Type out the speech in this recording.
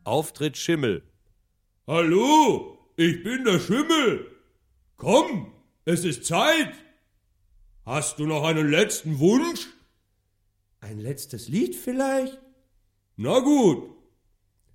Auf tritt Schimmel. Hallo, ich bin der Schimmel. Komm, es ist Zeit. Hast du noch einen letzten Wunsch? Ein letztes Lied vielleicht? Na gut,